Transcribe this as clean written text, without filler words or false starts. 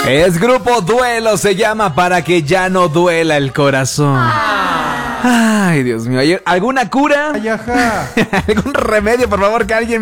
Es Grupo Duelo, se llama Para que ya no duela el corazón. Ay, Dios mío. ¿Alguna cura? Ay, ajá. ¿Algún remedio, por favor, que alguien